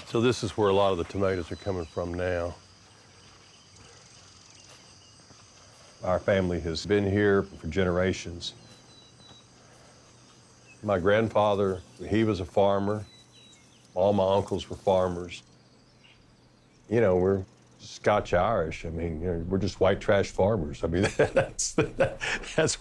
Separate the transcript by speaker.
Speaker 1: So this is where a lot of the tomatoes are coming from now. Our family has been here for generations. My grandfather, he was a farmer. All my uncles were farmers. You know, we're Scotch-Irish. I mean, we're just white trash farmers. I mean, that's